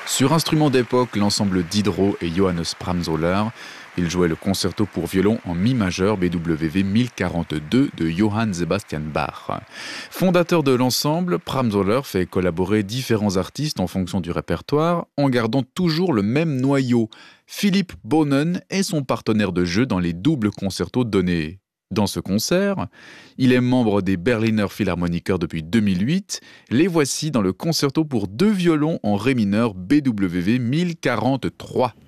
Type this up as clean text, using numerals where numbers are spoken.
Sur instrument d'époque, l'ensemble Diderot et Johannes Pramsoller, il jouait le concerto pour violon en mi majeur BWV 1042 de Johann Sebastian Bach. Fondateur de l'ensemble, Pramsoller fait collaborer différents artistes en fonction du répertoire, en gardant toujours le même noyau. Philipp Bohnen est son partenaire de jeu dans les doubles concertos donnés dans ce concert. Il est membre des Berliner Philharmoniker depuis 2008. Les voici dans le concerto pour deux violons en ré mineur BWV 1043.